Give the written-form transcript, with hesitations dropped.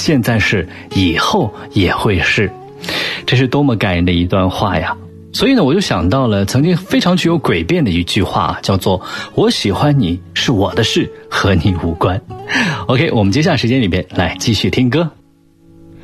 现在是，以后也会是。这是多么感人的一段话呀！所以呢，我就想到了曾经非常具有诡辩的一句话，叫做我喜欢你是我的事，和你无关。OK， 我们接下来时间里边来继续听歌。